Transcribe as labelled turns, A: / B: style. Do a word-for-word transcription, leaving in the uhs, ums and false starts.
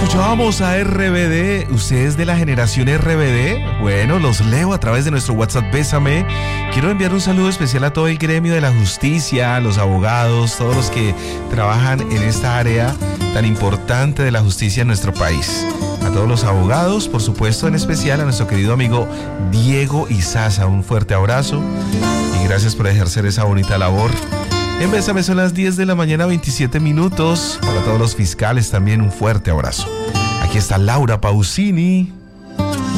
A: Escuchábamos a R B D. ¿Ustedes de la generación R B D? Bueno, los leo a través de nuestro WhatsApp Bésame. Quiero enviar un saludo especial a todo el gremio de la justicia, a los abogados, todos los que trabajan en esta área tan importante de la justicia en nuestro país. A todos los abogados, por supuesto, en especial a nuestro querido amigo Diego Izaza. Un fuerte abrazo y gracias por ejercer esa bonita labor. En Bésame son las diez de la mañana, veintisiete minutos. Para todos los fiscales también un fuerte abrazo. Aquí está Laura Pausini.